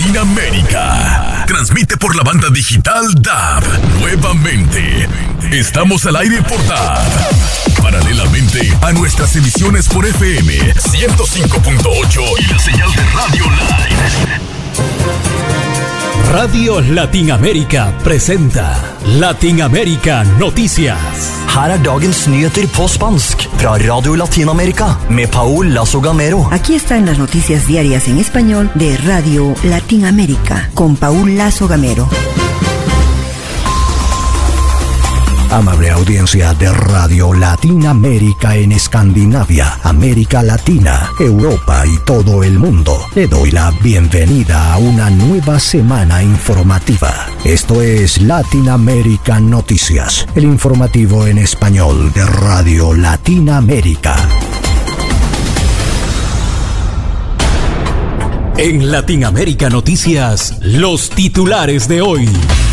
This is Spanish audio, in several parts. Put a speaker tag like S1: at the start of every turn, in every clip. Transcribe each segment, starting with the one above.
S1: Latinoamérica. Transmite por la banda digital DAB. Nuevamente. Estamos al aire por DAB. Paralelamente a nuestras emisiones por FM 105.8 y la señal de Radio Live.
S2: Radio Latinoamérica presenta Latinoamérica Noticias.
S3: Her dagens nyheter på spansk fra Radio Latinoamérica med Paul Lazo Gamero.
S4: Aquí están las noticias diarias en español de Radio Latinoamérica con Paul Lazo Gamero.
S5: Amable audiencia de Radio Latinoamérica en Escandinavia, América Latina, Europa y todo el mundo. Le doy la bienvenida a una nueva semana informativa. Esto es Latinoamérica Noticias, el informativo en español de Radio Latinoamérica.
S2: En Latinoamérica Noticias, los titulares de hoy.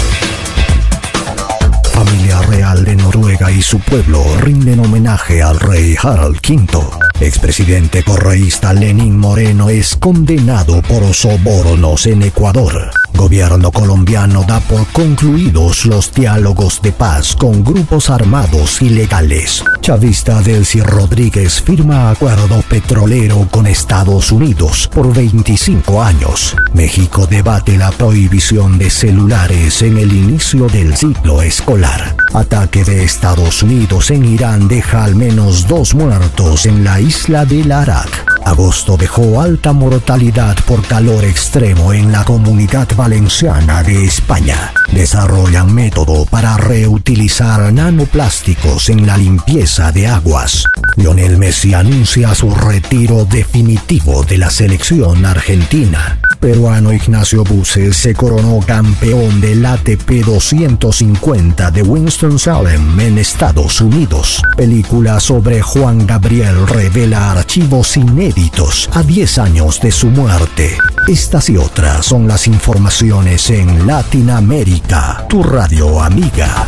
S5: Familia real de Noruega y su pueblo rinden homenaje al rey Harald V. Expresidente correísta Lenín Moreno es condenado por sobornos en Ecuador. Gobierno colombiano da por concluidos los diálogos de paz con grupos armados ilegales. Chavista Delcy Rodríguez firma acuerdo petrolero con Estados Unidos por 25 años. México debate la prohibición de celulares en el inicio del ciclo escolar. Ataque de Estados Unidos en Irán deja al menos 2 muertos en la isla del Arak. Agosto dejó alta mortalidad por calor extremo en la Comunidad Valenciana de España. Desarrollan método para reutilizar nanoplásticos en la limpieza de aguas. Lionel Messi anuncia su retiro definitivo de la selección argentina. Peruano Ignacio Buses se coronó campeón del ATP 250 de Winston-Salem en Estados Unidos. Película sobre Juan Gabriel revela archivos inéditos a 10 años de su muerte. Estas y otras son las informaciones en Latinoamérica, tu radio amiga.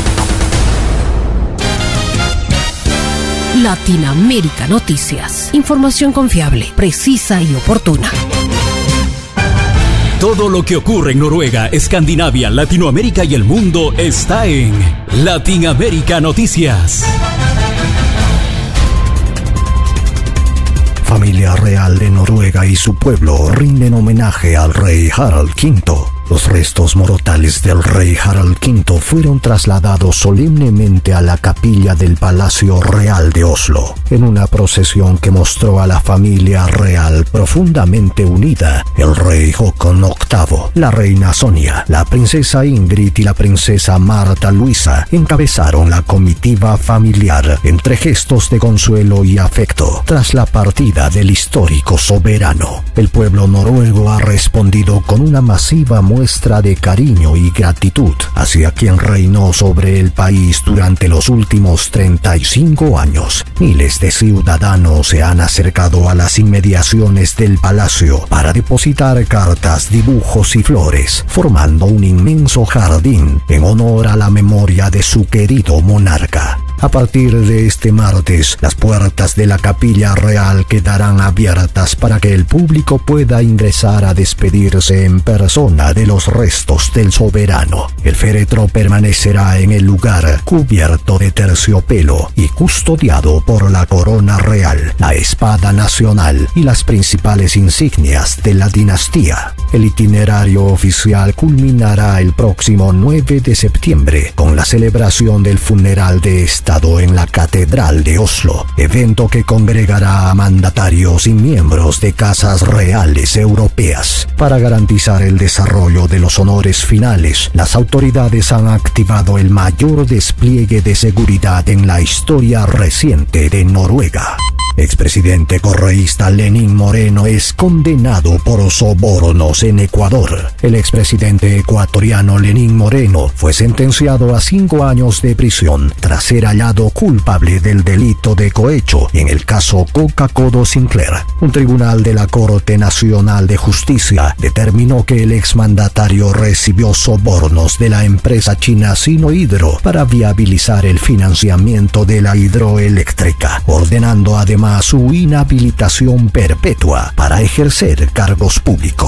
S6: Latinoamérica Noticias. Información confiable, precisa y oportuna.
S2: Todo lo que ocurre en Noruega, Escandinavia, Latinoamérica y el mundo está en Latinoamérica Noticias.
S5: Familia real de Noruega y su pueblo rinden homenaje al rey Harald V. Los restos mortales del rey Harald V fueron trasladados solemnemente a la capilla del Palacio Real de Oslo, en una procesión que mostró a la familia real profundamente unida. El rey Håkon VIII, la reina Sonia, la princesa Ingrid y la princesa Marta Luisa encabezaron la comitiva familiar entre gestos de consuelo y afecto tras la partida del histórico soberano. El pueblo noruego ha respondido con una masiva muestra de cariño y gratitud hacia quien reinó sobre el país durante los últimos 35 años. Miles de ciudadanos se han acercado a las inmediaciones del palacio para depositar cartas, dibujos y flores, formando un inmenso jardín en honor a la memoria de su querido monarca. A partir de este martes, las puertas de la Capilla Real quedarán abiertas para que el público pueda ingresar a despedirse en persona de los restos del soberano. El féretro permanecerá en el lugar cubierto de terciopelo y custodiado por la corona real, la espada nacional y las principales insignias de la dinastía. El itinerario oficial culminará el próximo 9 de septiembre con la celebración del funeral de Estado en la Catedral de Oslo, evento que congregará a mandatarios y miembros de casas reales europeas. Para garantizar el desarrollo de los honores finales, las autoridades han activado el mayor despliegue de seguridad en la historia reciente de Noruega. Expresidente correísta Lenín Moreno es condenado por sobornos en Ecuador. El expresidente ecuatoriano Lenín Moreno fue sentenciado a 5 años de prisión tras ser hallado culpable del delito de cohecho en el caso Coca-Cola Sinclair. Un tribunal de la Corte Nacional de Justicia determinó que el exmandatario recibió sobornos de la empresa china Sinohydro para viabilizar el financiamiento de la hidroeléctrica, ordenando además su inhabilitación perpetua para ejercer cargos públicos. La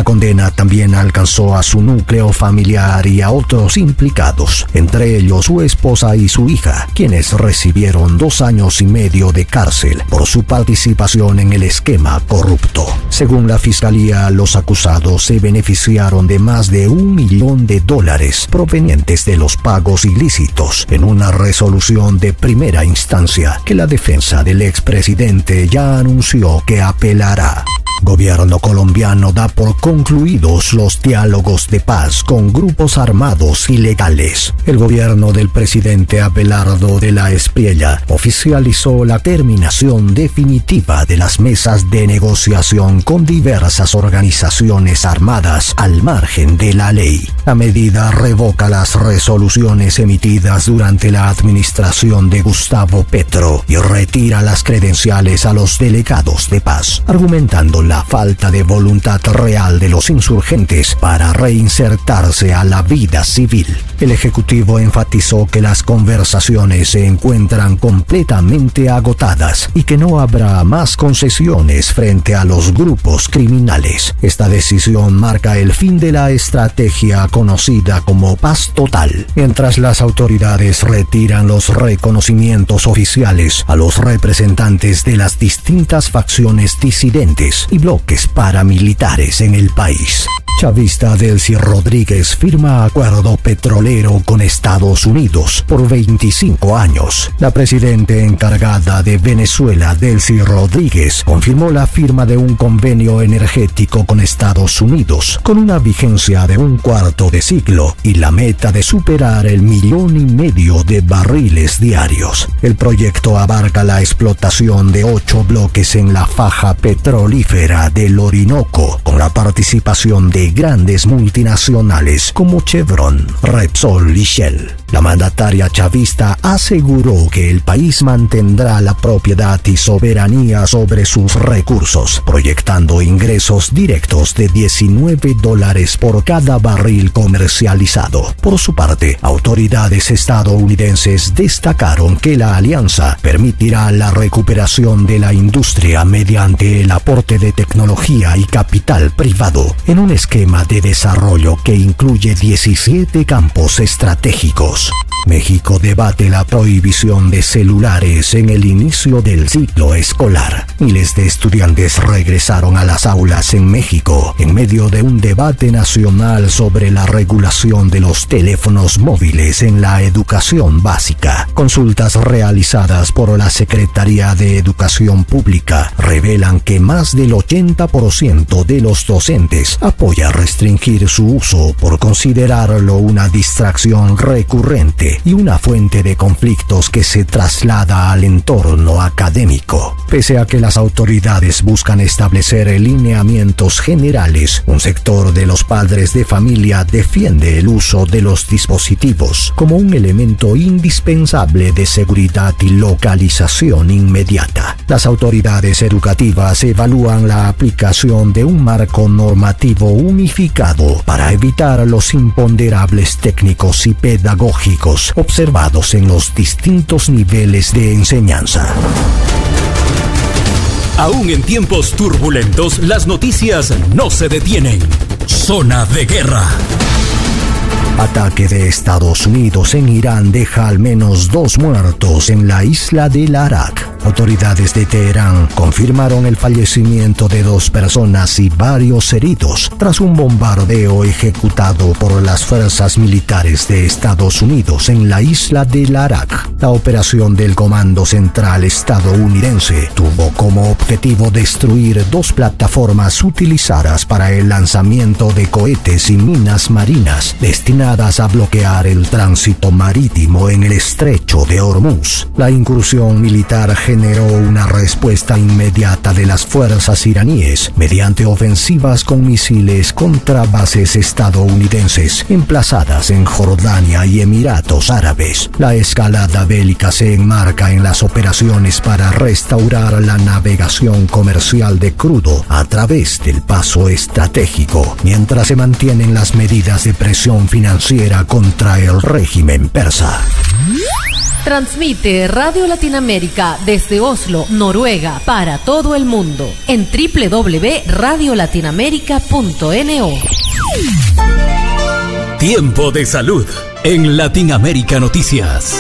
S5: La condena también alcanzó a su núcleo familiar y a otros implicados, entre ellos su esposa y su hija, quienes recibieron 2 años y medio de cárcel por su participación en el esquema corrupto. Según la fiscalía, los acusados se beneficiaron de más de $1 millón provenientes de los pagos ilícitos en una resolución de primera instancia que la defensa del expresidente ya anunció que apelará. Gobierno colombiano da por concluidos los diálogos de paz con grupos armados ilegales. El gobierno del presidente Abelardo de la Espriella oficializó la terminación definitiva de las mesas de negociación con diversas organizaciones armadas al margen de la ley. La medida revoca las resoluciones emitidas durante la administración de Gustavo Petro y retira las credenciales a los delegados de paz, argumentando la falta de voluntad real de los insurgentes para reinsertarse a la vida civil. El Ejecutivo enfatizó que las conversaciones se encuentran completamente agotadas y que no habrá más concesiones frente a los grupos criminales. Esta decisión marca el fin de la estrategia conocida como paz total, mientras las autoridades retiran los reconocimientos oficiales a los representantes de las distintas facciones disidentes y bloques paramilitares en el país. Chavista Delcy Rodríguez firma acuerdo petrolero con Estados Unidos por 25 años. La presidenta encargada de Venezuela, Delcy Rodríguez, confirmó la firma de un convenio energético con Estados Unidos con una vigencia de un cuarto de siglo y la meta de superar el 1,5 millones de barriles diarios. El proyecto abarca la explotación de 8 bloques en la faja petrolífera del Orinoco, con la participación de grandes multinacionales como Chevron, Repsol y Shell. La mandataria chavista aseguró que el país mantendrá la propiedad y soberanía sobre sus recursos, proyectando ingresos directos de $19 por cada barril comercializado. Por su parte, autoridades estadounidenses destacaron que la alianza permitirá la recuperación de la industria mediante el aporte de tecnología y capital privado en un esquema de desarrollo que incluye 17 campos estratégicos. México debate la prohibición de celulares en el inicio del ciclo escolar. Miles de estudiantes regresaron a las aulas en México en medio de un debate nacional sobre la regulación de los teléfonos móviles en la educación básica. Consultas realizadas por la Secretaría de Educación Pública revelan que más del 80% de los docentes apoya restringir su uso por considerarlo una distracción recurrente y una fuente de conflictos que se traslada al entorno académico. Pese a que las autoridades buscan establecer lineamientos generales, un sector de los padres de familia defiende el uso de los dispositivos como un elemento indispensable de seguridad y localización inmediata. Las autoridades educativas evalúan la aplicación de un marco normativo unificado para evitar los imponderables técnicos y pedagógicos observados en los distintos niveles de enseñanza.
S2: Aún en tiempos turbulentos, las noticias no se detienen. Zona de guerra.
S5: Ataque de Estados Unidos en Irán deja al menos 2 muertos en la isla de Larak. Autoridades de Teherán confirmaron el fallecimiento de 2 personas y varios heridos tras un bombardeo ejecutado por las fuerzas militares de Estados Unidos en la isla de Larak. La operación del Comando Central estadounidense tuvo como objetivo destruir 2 plataformas utilizadas para el lanzamiento de cohetes y minas marinas destinadas a bloquear el tránsito marítimo en el estrecho de Hormuz. La incursión militar generó una respuesta inmediata de las fuerzas iraníes mediante ofensivas con misiles contra bases estadounidenses emplazadas en Jordania y Emiratos Árabes. La escalada bélica se enmarca en las operaciones para restaurar la navegación comercial de crudo a través del paso estratégico, mientras se mantienen las medidas de presión financiera contra el régimen persa.
S6: Transmite Radio Latinoamérica desde Oslo, Noruega, para todo el mundo en www.radiolatinaamerica.no.
S2: Tiempo de salud en Latinoamérica Noticias.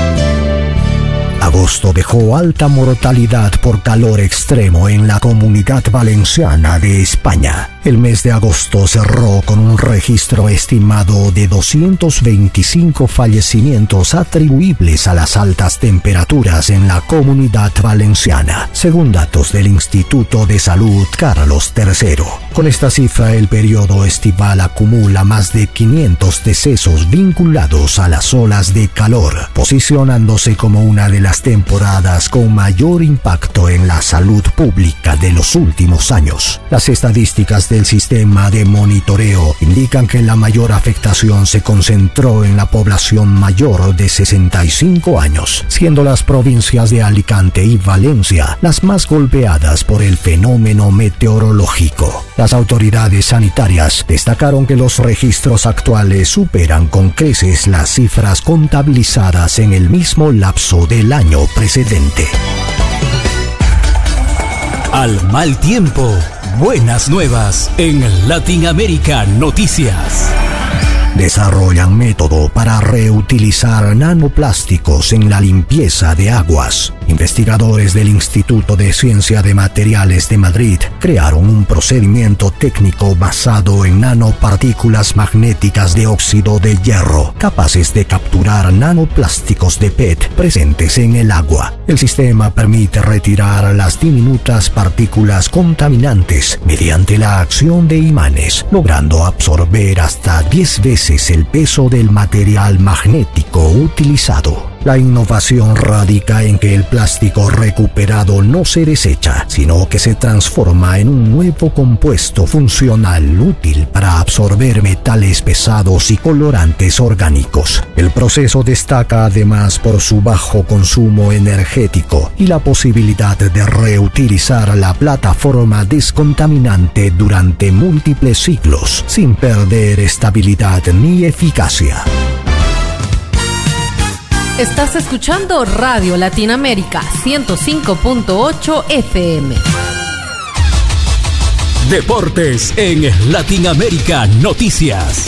S5: Agosto dejó alta mortalidad por calor extremo en la Comunidad Valenciana de España. El mes de agosto cerró con un registro estimado de 225 fallecimientos atribuibles a las altas temperaturas en la Comunidad Valenciana, según datos del Instituto de Salud Carlos III. Con esta cifra, el periodo estival acumula más de 500 decesos vinculados a las olas de calor, posicionándose como una de las temporadas con mayor impacto en la salud pública de los últimos años. Las estadísticas del sistema de monitoreo indican que la mayor afectación se concentró en la población mayor de 65 años, siendo las provincias de Alicante y Valencia las más golpeadas por el fenómeno meteorológico. Las autoridades sanitarias destacaron que los registros actuales superan con creces las cifras contabilizadas en el mismo lapso del año precedente.
S2: Al mal tiempo, buenas nuevas en Latinoamérica Noticias.
S5: Desarrollan método para reutilizar nanoplásticos en la limpieza de aguas. Investigadores del Instituto de Ciencia de Materiales de Madrid crearon un procedimiento técnico basado en nanopartículas magnéticas de óxido de hierro, capaces de capturar nanoplásticos de PET presentes en el agua. El sistema permite retirar las diminutas partículas contaminantes mediante la acción de imanes, logrando absorber hasta 10 veces el peso del material magnético utilizado. La innovación radica en que el plástico recuperado no se desecha, sino que se transforma en un nuevo compuesto funcional útil para absorber metales pesados y colorantes orgánicos. El proceso destaca además por su bajo consumo energético y la posibilidad de reutilizar la plataforma descontaminante durante múltiples siglos, sin perder estabilidad ni eficacia.
S6: Estás escuchando Radio Latinoamérica 105.8 FM.
S2: Deportes en Latinoamérica Noticias.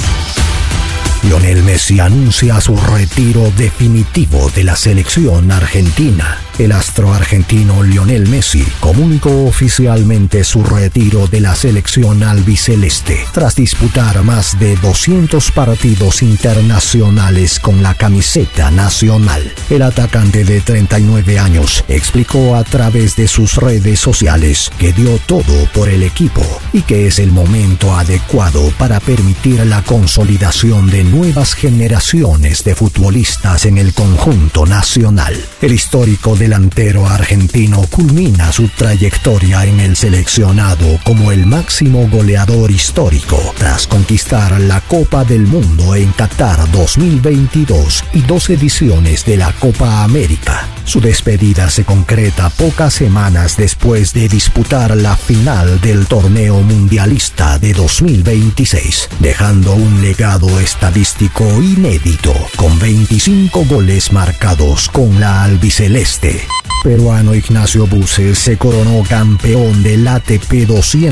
S5: Lionel Messi anuncia su retiro definitivo de la selección argentina. El astro argentino Lionel Messi comunicó oficialmente su retiro de la selección albiceleste tras disputar más de 200 partidos internacionales con la camiseta nacional. El atacante de 39 años explicó a través de sus redes sociales que dio todo por el equipo y que es el momento adecuado para permitir la consolidación de nuevas generaciones de futbolistas en el conjunto nacional. El histórico delantero argentino culmina su trayectoria en el seleccionado como el máximo goleador histórico tras conquistar la Copa del Mundo en Qatar 2022 y 2 ediciones de la Copa América. Su despedida se concreta pocas semanas después de disputar la final del torneo mundialista de 2026, dejando un legado estadístico inédito con 25 goles marcados con la albiceleste. Peruano Ignacio Buse se coronó campeón del ATP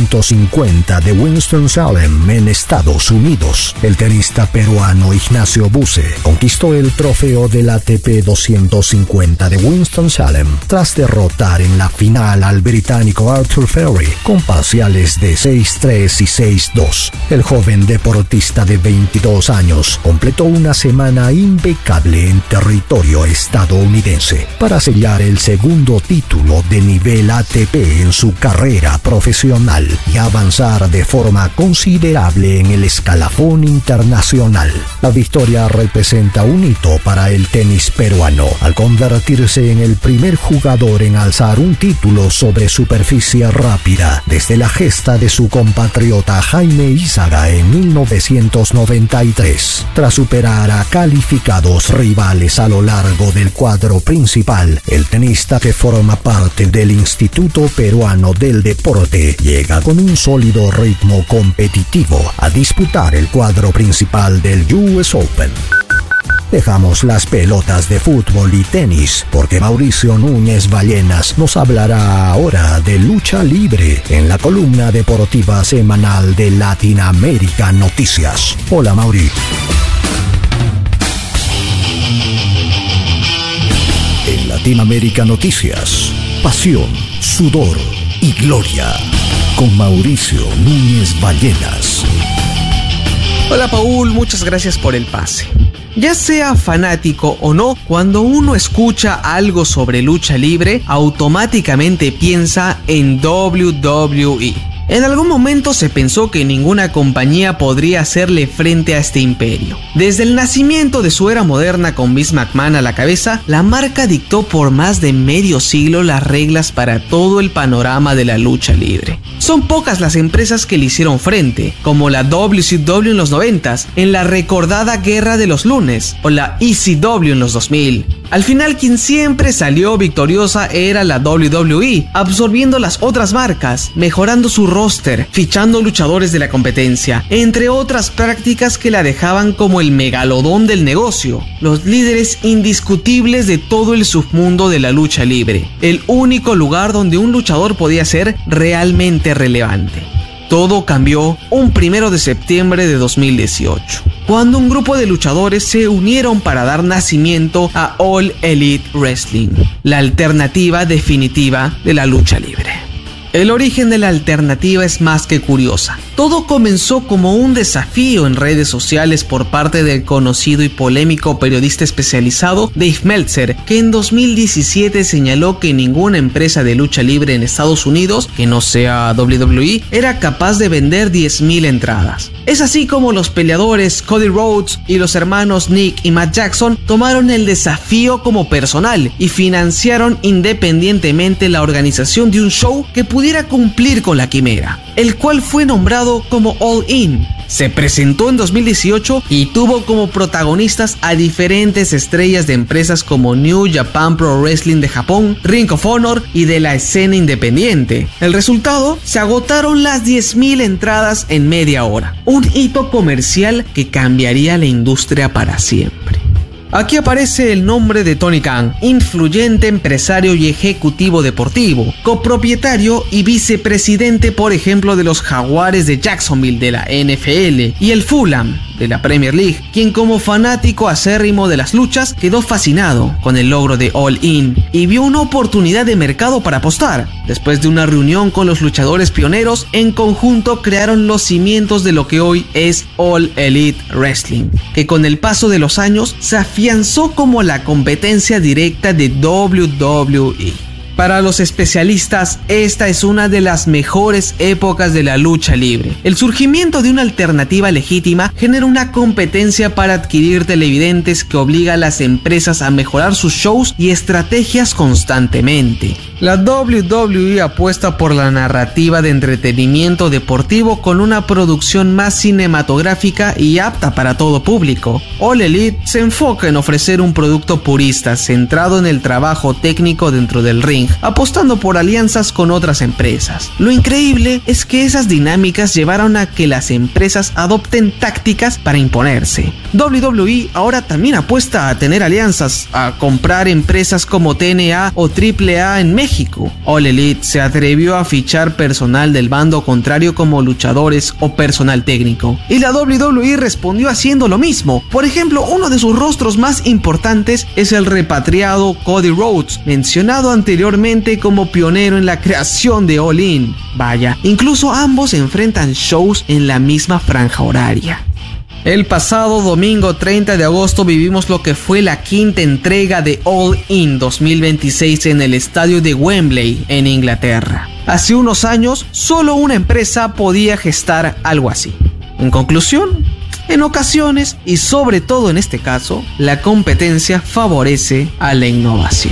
S5: 250 de Winston-Salem en Estados Unidos. El tenista peruano Ignacio Buse conquistó el trofeo del ATP 250 de Winston-Salem tras derrotar en la final al británico Arthur Ferry con parciales de 6-3 y 6-2. El joven deportista de 22 años completó una semana impecable en territorio estadounidense para sellar el segundo título de nivel ATP en su carrera profesional y avanzar de forma considerable en el escalafón internacional. La victoria representa un hito para el tenis peruano al convertirse en el primer jugador en alzar un título sobre superficie rápida desde la gesta de su compatriota Jaime Izaga en 1993. Tras superar a calificados rivales a lo largo del cuadro principal, el tenista que forma parte del Instituto Peruano del Deporte llega con un sólido ritmo competitivo a disputar el cuadro principal del US Open. Dejamos las pelotas de fútbol y tenis, porque Mauricio Núñez Ballenas nos hablará ahora de lucha libre en la columna deportiva semanal de Latinoamérica Noticias. Hola, Mauri. En Latinoamérica Noticias, pasión, sudor y gloria, con Mauricio Núñez Ballenas.
S7: Hola, Paul, muchas gracias por el pase. Ya sea fanático o no, cuando uno escucha algo sobre lucha libre, automáticamente piensa en WWE. En algún momento se pensó que ninguna compañía podría hacerle frente a este imperio. Desde el nacimiento de su era moderna con Vince McMahon a la cabeza, la marca dictó por más de medio siglo las reglas para todo el panorama de la lucha libre. Son pocas las empresas que le hicieron frente, como la WCW en los 90s, en la recordada Guerra de los Lunes, o la ECW en los 2000. Al final, quien siempre salió victoriosa era la WWE, absorbiendo las otras marcas, mejorando su roster, fichando luchadores de la competencia, entre otras prácticas que la dejaban como el megalodón del negocio, los líderes indiscutibles de todo el submundo de la lucha libre, el único lugar donde un luchador podía ser realmente relevante. Todo cambió un 1 de septiembre de 2018, cuando un grupo de luchadores se unieron para dar nacimiento a All Elite Wrestling, la alternativa definitiva de la lucha libre. El origen de la alternativa es más que curiosa. Todo comenzó como un desafío en redes sociales por parte del conocido y polémico periodista especializado Dave Meltzer, que en 2017 señaló que ninguna empresa de lucha libre en Estados Unidos, que no sea WWE, era capaz de vender 10,000 entradas. Es así como los peleadores Cody Rhodes y los hermanos Nick y Matt Jackson tomaron el desafío como personal y financiaron independientemente la organización de un show que pudiera cumplir con la quimera, el cual fue nombrado como All In. Se presentó en 2018 y tuvo como protagonistas a diferentes estrellas de empresas como New Japan Pro Wrestling de Japón, Ring of Honor y de la escena independiente. El resultado, se agotaron las 10,000 entradas en media hora, un hito comercial que cambiaría la industria para siempre. Aquí aparece el nombre de Tony Khan, influyente empresario y ejecutivo deportivo, copropietario y vicepresidente, por ejemplo, de los Jaguares de Jacksonville de la NFL y el Fulham de la Premier League, quien como fanático acérrimo de las luchas quedó fascinado con el logro de All In y vio una oportunidad de mercado para apostar. Después de una reunión con los luchadores pioneros, en conjunto crearon los cimientos de lo que hoy es All Elite Wrestling, que con el paso de los años se afianzó como la competencia directa de WWE. Para los especialistas, esta es una de las mejores épocas de la lucha libre. El surgimiento de una alternativa legítima genera una competencia para adquirir televidentes que obliga a las empresas a mejorar sus shows y estrategias constantemente. La WWE apuesta por la narrativa de entretenimiento deportivo con una producción más cinematográfica y apta para todo público. All Elite se enfoca en ofrecer un producto purista centrado en el trabajo técnico dentro del ring, apostando por alianzas con otras empresas. Lo increíble es que esas dinámicas llevaron a que las empresas adopten tácticas para imponerse. WWE ahora también apuesta a tener alianzas, a comprar empresas como TNA o AAA en México. All Elite se atrevió a fichar personal del bando contrario como luchadores o personal técnico, y la WWE respondió haciendo lo mismo. Por ejemplo, uno de sus rostros más importantes es el repatriado Cody Rhodes, mencionado anteriormente como pionero en la creación de All In. Vaya, incluso ambos enfrentan shows en la misma franja horaria. El pasado domingo 30 de agosto vivimos lo que fue la quinta entrega de All In 2026 en el estadio de Wembley, en Inglaterra. Hace unos años, solo una empresa podía gestar algo así. En conclusión, en ocasiones, y sobre todo en este caso, la competencia favorece a la innovación.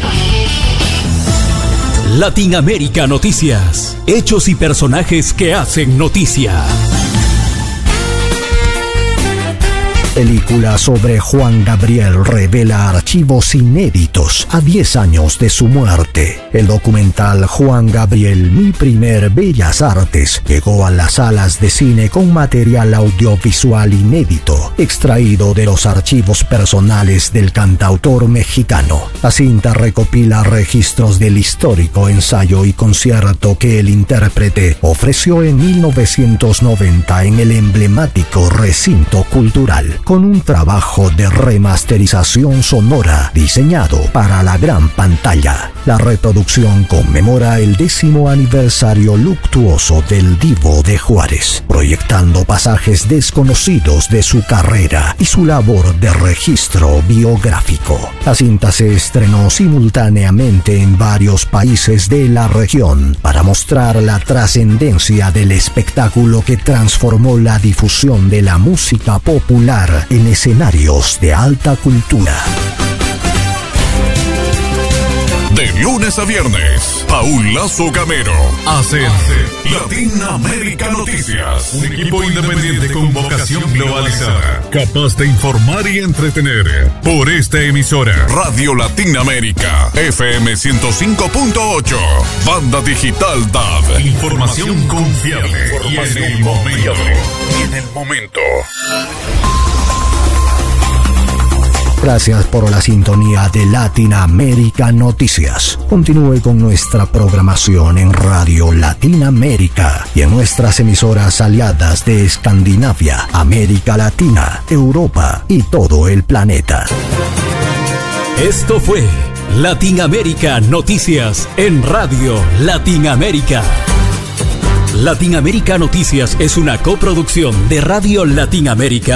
S2: Latinoamérica Noticias. Hechos y personajes que hacen noticia.
S5: Película sobre Juan Gabriel revela archivos inéditos a 10 años de su muerte. El documental Juan Gabriel, mi primer Bellas Artes, llegó a las salas de cine con material audiovisual inédito, extraído de los archivos personales del cantautor mexicano. La cinta recopila registros del histórico ensayo y concierto que el intérprete ofreció en 1990 en el emblemático recinto cultural, con un trabajo de remasterización sonora diseñado para la gran pantalla. La reproducción conmemora el 10º aniversario luctuoso del Divo de Juárez, proyectando pasajes desconocidos de su carrera y su labor de registro biográfico. La cinta se estrenó simultáneamente en varios países de la región para mostrar la trascendencia del espectáculo que transformó la difusión de la música popular en escenarios de alta cultura.
S1: De lunes a viernes, Paul Lazo Gamero hace Latinoamérica Noticias. Un equipo independiente con vocación globalizada, capaz de informar y entretener. Por esta emisora, Radio Latinoamérica, FM 105.8, Banda Digital DAB. Información confiable y en el momento.
S5: Gracias por la sintonía de Latinoamérica Noticias. Continúe con nuestra programación en Radio Latinoamérica y en nuestras emisoras aliadas de Escandinavia, América Latina, Europa y todo el planeta.
S2: Esto fue Latinoamérica Noticias en Radio Latinoamérica. Latinoamérica Noticias es una coproducción de Radio Latinoamérica